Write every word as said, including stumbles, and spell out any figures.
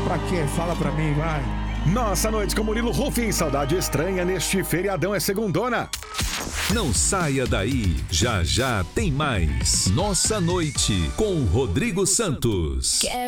Pra quê? Fala pra mim, vai. Nossa Noite com Murilo Ruffin, saudade estranha neste feriadão é segundona. Não saia daí, já já tem mais. Nossa Noite com Rodrigo Santos.